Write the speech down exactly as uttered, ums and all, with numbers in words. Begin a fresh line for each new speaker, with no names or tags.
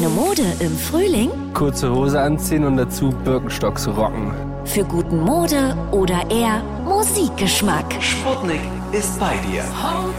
Deine Mode im Frühling?
Kurze Hose anziehen und dazu Birkenstocks rocken.
Für guten Mode- oder eher Musikgeschmack?
Sputnik ist bei dir.